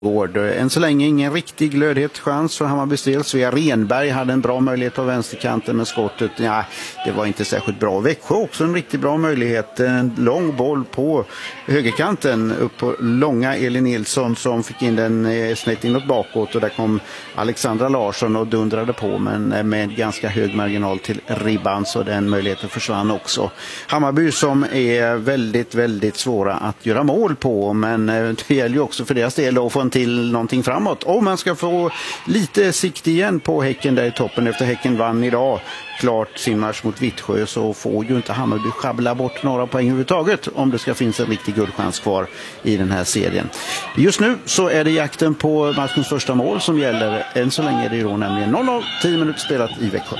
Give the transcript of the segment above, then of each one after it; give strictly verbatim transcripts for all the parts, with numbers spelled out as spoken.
Gård. Än så länge ingen riktig glödhetschans för Hammarbys del. Svea Renberg hade en bra möjlighet på vänsterkanten med skottet. Ja, det var inte särskilt bra. Växjö också en riktigt bra möjlighet. En lång boll på högerkanten upp på långa Elin Nilsson som fick in den eh, snett inåt bakåt, och där kom Alexandra Larsson och dundrade på, men med ganska hög marginal till ribban, så den möjligheten försvann också. Hammarby som är väldigt, väldigt svåra att göra mål på, men eh, det gäller ju också för deras del att få en till någonting framåt. Om man ska få lite sikt igen på Häcken där i toppen, efter Häcken vann idag klart sin match mot Vittsjö, så får ju inte Hammarby schabbla bort några poäng överhuvudtaget om det ska finnas en riktig guldchans kvar i den här serien. Just nu så är det jakten på matchens första mål som gäller. Än så länge är det då nämligen noll noll, tio minuter spelat i Växjö.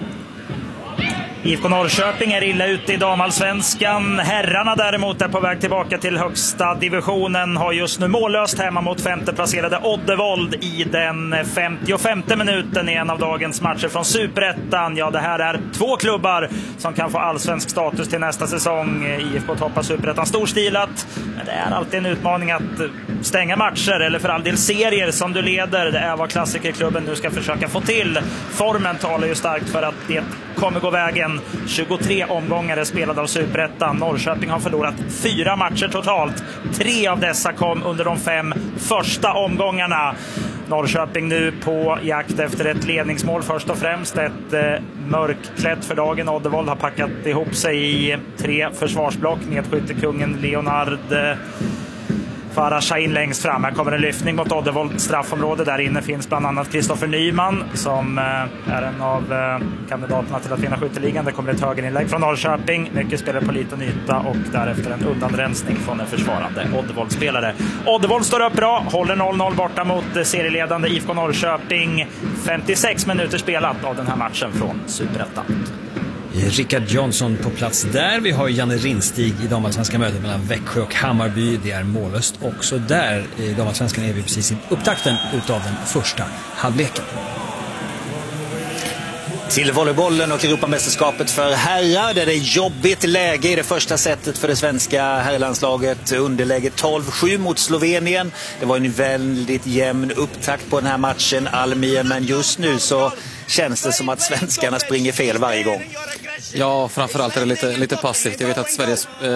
I F K Norrköping är illa ute i damallsvenskan. Herrarna däremot är på väg tillbaka till högsta divisionen. Har just nu mållöst hemma mot femteplacerade Oddevold i den femtiofemte minuten i en av dagens matcher från Superettan. Ja, det här är två klubbar som kan få allsvensk status till nästa säsong. I F K toppar Superettan storstilat. Men det är alltid en utmaning att stänga matcher, eller för all del serier som du leder. Det är vad klassikerklubben nu ska försöka få till. Formen talar ju starkt för att det kommer gå vägen. tjugotre omgångar är spelade av Superettan. Norrköping har förlorat fyra matcher totalt. Tre av dessa kom under de fem första omgångarna. Norrköping nu på jakt efter ett ledningsmål först och främst. Ett eh, mörkklätt för dagen. Oddevold har packat ihop sig i tre försvarsblock. Nedskyttekungen Leonard eh, Farah Shahin längst fram. Här kommer en lyftning mot Oddevold straffområde. Där inne finns bland annat Kristoffer Nyman som eh, är en av eh, kandidaterna till att vinna skytteligan. Det kommer ett högerinlägg från Norrköping. Mycket spelare på liten yta och därefter en undanrensning från en försvarande Oddevold-spelare. Oddevold står upp bra, håller noll noll borta mot serieledande I F K Norrköping. femtiosex minuter spelat av den här matchen från Superettan. Rickard Johnson på plats där. Vi har Janne Rinstig i damallsvenska mötet mellan Växjö och Hammarby. Det är mållöst också där. I damallsvenskan är vi precis i upptakten utav den första halvleken. Till volleybollen och Europamästerskapet för herrar, där det är jobbigt läge i det första setet för det svenska herrlandslaget. Underläge tolv sju mot Slovenien. Det var en väldigt jämn upptakt på den här matchen, Almir, men just nu så känns det som att svenskarna springer fel varje gång. Ja, framförallt är det lite, lite passivt. Jag vet att Sveriges eh,